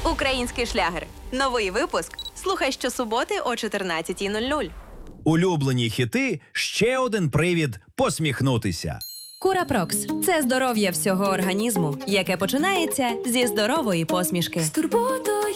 Український шлягер. Новий випуск. Слухай щосуботи о 14:00. Улюблені хіти – ще один привід посміхнутися. Курапрокс – це здоров'я всього організму, яке починається зі здорової посмішки. З турботою